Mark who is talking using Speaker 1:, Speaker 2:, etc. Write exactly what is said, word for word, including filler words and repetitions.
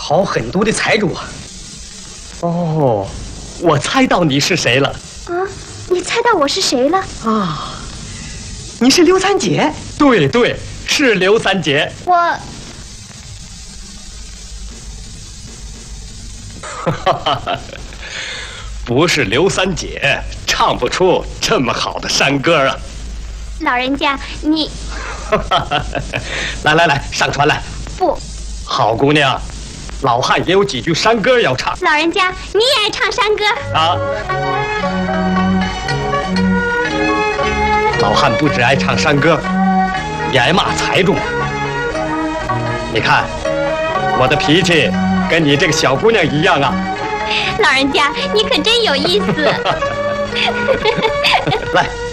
Speaker 1: 好狠毒的财主啊！哦，我猜到你是谁了。
Speaker 2: 啊，你猜到我是谁了？
Speaker 1: 啊，你是刘三姐。对对，是刘三姐。
Speaker 2: 我，
Speaker 1: 哈哈，不是刘三姐，唱不出这么好的山歌啊。
Speaker 2: 老人家，你，
Speaker 1: 来来来，上船来。
Speaker 2: 不，
Speaker 1: 好姑娘。老汉也有几句山歌要唱。
Speaker 2: 老人家，你也爱唱山歌
Speaker 1: 啊？老汉不只爱唱山歌，也爱骂财主。你看，我的脾气跟你这个小姑娘一样啊。
Speaker 2: 老人家，你可真有意思。
Speaker 1: 来。